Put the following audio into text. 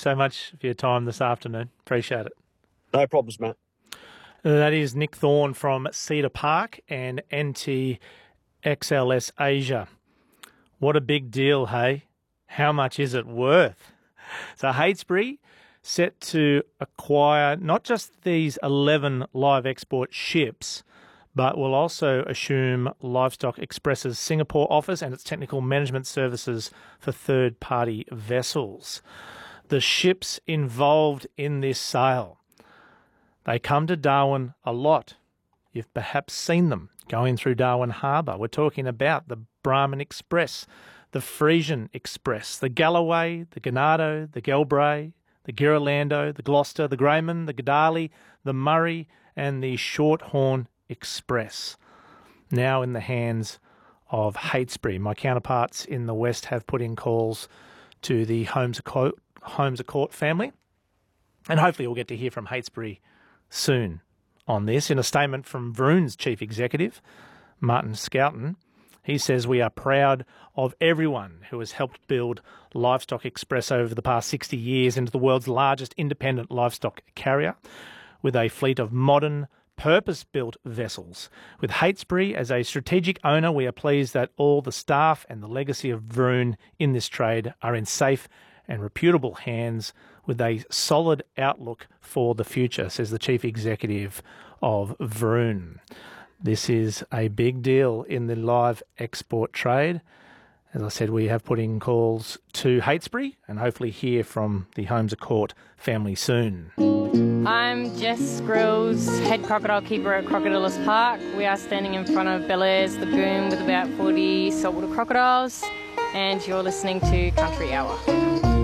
so much for your time this afternoon. Appreciate it. No problems, Matt. That is Nick Thorne from Cedar Park and NTXLS Asia. What a big deal, hey? How much is it worth? So Heytesbury set to acquire not just these 11 live export ships, but will also assume Livestock Express's Singapore office and its technical management services for third-party vessels. The ships involved in this sale, they come to Darwin a lot. You've perhaps seen them going through Darwin Harbour. We're talking about the Brahman Express, the Frisian Express, the Galloway, the Ganado, the Galbraith, the Girolando, the Gloucester, the Greyman, the Gadali, the Murray, and the Shorthorn Express. Now in the hands of Heytesbury. My counterparts in the West have put in calls to the Holmes a Court family, and hopefully we'll get to hear from Heytesbury soon on this. In a statement from Vroon's chief executive, Martin Scouten, he says, "We are proud of everyone who has helped build Livestock Express over the past 60 years into the world's largest independent livestock carrier with a fleet of modern, purpose-built vessels. With Heytesbury as a strategic owner, we are pleased that all the staff and the legacy of Vroon in this trade are in safe and reputable hands with a solid outlook for the future," says the chief executive of Vroon. This is a big deal in the live export trade. As I said, we have put in calls to Heytesbury and hopefully hear from the Holmes a Court family soon. I'm Jess Grills, head crocodile keeper at Crocodilus Park. We are standing in front of Bellairs Lagoon with about 40 saltwater crocodiles, and you're listening to Country Hour.